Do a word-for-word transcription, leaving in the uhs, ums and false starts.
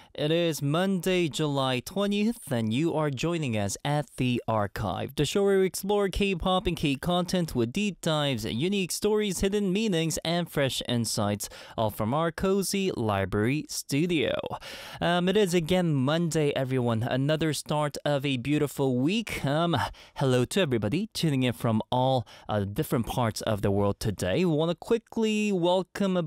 It is Monday, July twentieth, and you are joining us at The Archive, the show where we explore K-pop and K-content with deep dives, unique stories, hidden meanings, and fresh insights, all from our cozy library studio. Um, it is again Monday, everyone, another start of a beautiful week. Um, hello to everybody tuning in from all uh, different parts of the world today. We want to quickly welcome